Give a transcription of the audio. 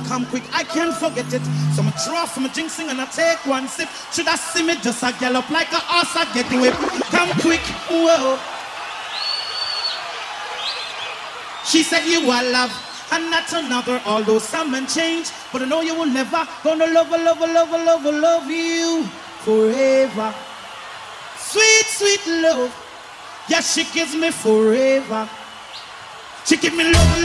come quick, I can't forget it. So I draw from a jinxing and I take one sip. Should I see me just a gallop like a horse I get whipped? Come quick, whoa. She said you are love and not another, although some men change, but I know you will never gonna love you forever. Sweet, sweet love, yeah, she gives me forever. She give me love.